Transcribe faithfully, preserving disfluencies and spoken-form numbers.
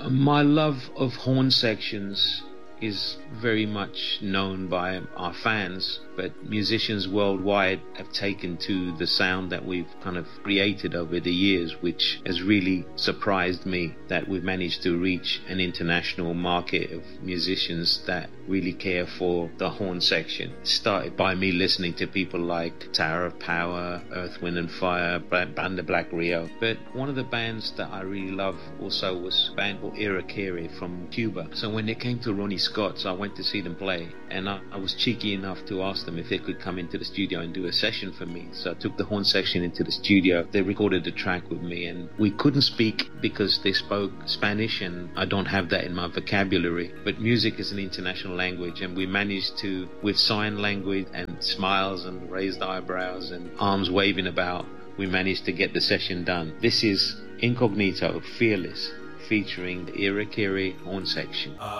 My love of horn sections is very much known by our fans, but musicians worldwide have taken to the sound that we've kind of created over the years, which has really surprised me that we've managed to reach an international market of musicians that really care for the horn section. It started by me listening to people like Tower of Power, Earth, Wind and Fire, Banda Black Rio, but one of the bands that I really love also was a band called Irakere from Cuba. So when they came to Ronnie Scott's, I went to see them play, and I, I was cheeky enough to ask them if they could come into the studio and do a session for me. So I took the horn section into the studio. They recorded the track with me, and we couldn't speak because they spoke Spanish and I don't have that in my vocabulary, but music is an international language, and we managed to, with sign language and smiles and raised eyebrows and arms waving about, we managed to get the session done. This is Incognito, Fearless, featuring the Irakere horn section.